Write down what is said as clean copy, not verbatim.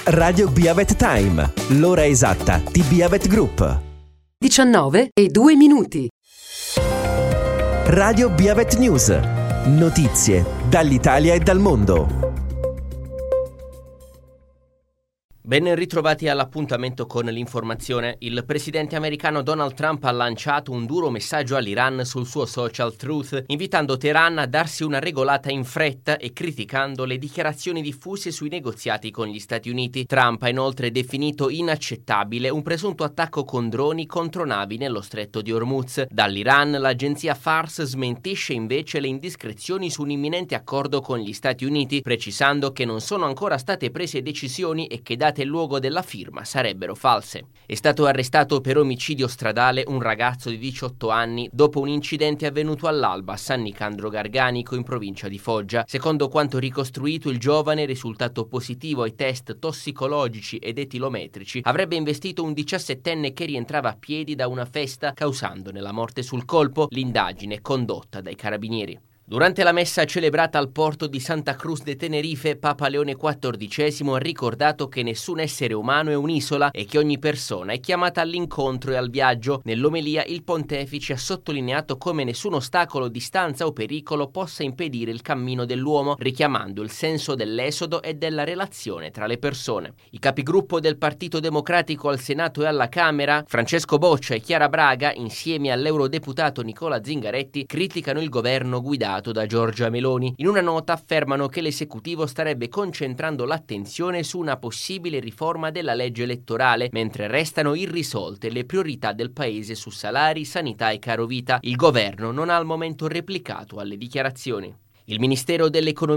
Radio Biavet Time, l'ora esatta di Biavet Group. 19:02. Radio Biavet News, notizie dall'Italia e dal mondo. Ben ritrovati all'appuntamento con l'informazione. Il presidente americano Donald Trump ha lanciato un duro messaggio all'Iran sul suo social Truth, invitando Teheran a darsi una regolata in fretta e criticando le dichiarazioni diffuse sui negoziati con gli Stati Uniti. Trump ha inoltre definito inaccettabile un presunto attacco con droni contro navi nello stretto di Hormuz. Dall'Iran l'agenzia Fars smentisce invece le indiscrezioni su un imminente accordo con gli Stati Uniti, precisando che non sono ancora state prese decisioni e che date il luogo della firma sarebbero false. È stato arrestato per omicidio stradale un ragazzo di 18 anni dopo un incidente avvenuto all'alba a San Nicandro Garganico in provincia di Foggia. Secondo quanto ricostruito, il giovane, risultato positivo ai test tossicologici ed etilometrici, avrebbe investito un 17enne che rientrava a piedi da una festa, causandone la morte sul colpo. L'indagine è condotta dai carabinieri. Durante la messa celebrata al porto di Santa Cruz de Tenerife, Papa Leone XIV ha ricordato che nessun essere umano è un'isola e che ogni persona è chiamata all'incontro e al viaggio. Nell'omelia il pontefice ha sottolineato come nessun ostacolo, distanza o pericolo possa impedire il cammino dell'uomo, richiamando il senso dell'esodo e della relazione tra le persone. I capigruppo del Partito Democratico al Senato e alla Camera, Francesco Boccia e Chiara Braga, insieme all'eurodeputato Nicola Zingaretti, criticano il governo guidato da Giorgia Meloni. In una nota affermano che l'esecutivo starebbe concentrando l'attenzione su una possibile riforma della legge elettorale, mentre restano irrisolte le priorità del paese su salari, sanità e carovita. Il governo non ha al momento replicato alle dichiarazioni. Il Ministero dell'Economia